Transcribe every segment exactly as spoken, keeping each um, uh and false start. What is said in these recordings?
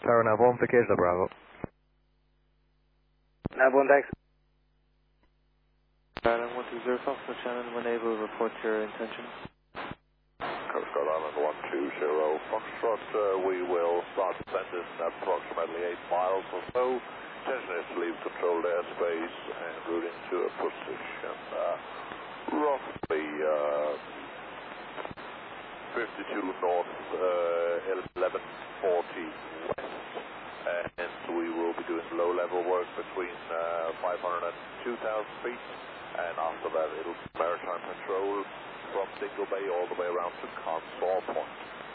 Tower nav one, Vicky Isla Bravo. Nav one, thanks. Island one two zero, Foxtrot Shannon, when able, report your intention. Coast Guard Island one two zero, Foxtrot, uh, we will start descent in approximately eight miles or so. Intention is to leave controlled airspace and routing to a position uh, roughly uh, fifty-two north, uh, eleven forty west. And we will be doing low-level work between uh, five hundred and two thousand feet. And after that, it'll be maritime patrol from Dingle Bay all the way around to Consor Point.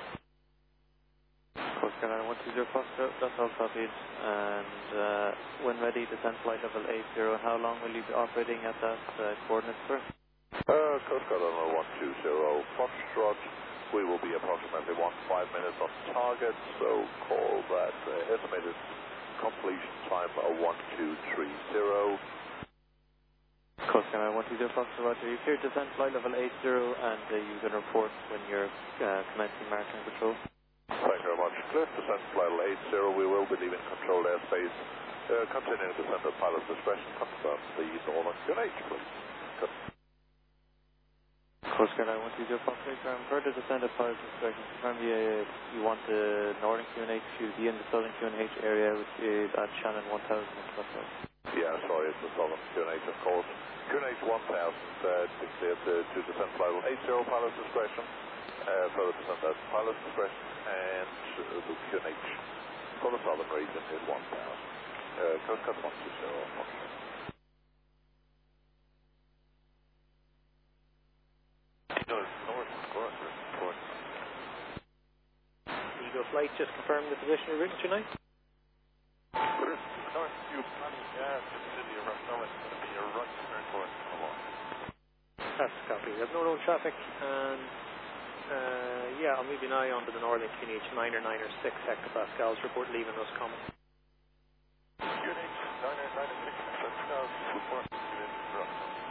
Coast Guard Island one two zero, Foxtrot, that's all copied. And uh, when ready, descent flight level eight zero. How long will you be operating at that uh, coordinate, sir? Uh, Coast Guard Island one two zero, Foxtrot. We will be approximately one to five minutes on target, so call that uh, estimated completion time of one two three zero. Coast Guard Island one two zero, Foxtrot, Roger. You cleared descent flight level eight zero, and uh, you can report when you're uh, commencing maritime patrol. Thank you very much. Clear descent flight level eight zero. We will be leaving controlled airspace. Uh, continuing descent at pilot's discretion. Confirm the northern Q N H, please. Good. Coast Guard Island one two zero, Foxtrot, confirm further descent at pilot's discretion. Confirm the, uh, you want the northern Q N H to be in the southern Q N H area, which is at Shannon one thousand in Scotland. Yeah, sorry, it's the southern Q N H, of course. Q N H one thousand, uh, declared to, to descent flight level eight zero, pilot's discretion. Uh, further descent at pilot's discretion, and uh, the Q N H for the southern region is one thousand. Uh, Coast Guard one two zero, Foxtrot. Eagle Flight, just confirm the position you're routing tonight. North, you planning gas in the city of Rathmillan, it's going to be a right turn towards Connaught. That's copy. We have no road traffic, and uh, yeah, I'll move an eye onto the northern Q N H nine or nine or six hectopascals. Report leaving us common. Q N H nine or nine or six hectopascals, report leaving us.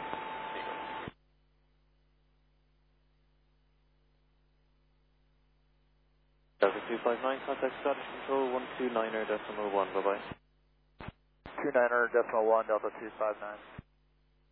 Delta two five nine, contact Scottish Control one two niner decimal one, bye bye. two niner decimal one, Delta two five nine.